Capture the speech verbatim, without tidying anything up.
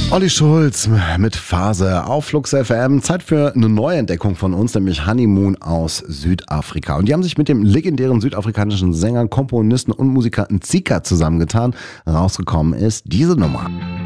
Olli Schulz mit Phase auf Flux F M. Zeit für eine Neuentdeckung von uns, nämlich Honeymoon aus Südafrika. Und die haben sich mit dem legendären südafrikanischen Sänger, Komponisten und Musiker Ntsika zusammengetan. Rausgekommen ist diese Nummer.